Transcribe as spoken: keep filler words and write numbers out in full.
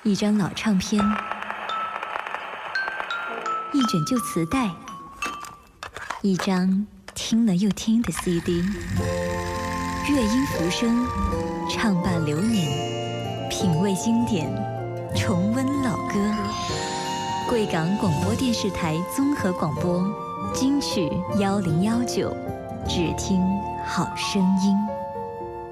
一张老唱片，一卷旧磁带，一张听了又听的 C D。乐音浮生，唱罢流年，品味经典，重温老歌。贵港广播电视台综合广播，金曲幺零幺九，只听好声音。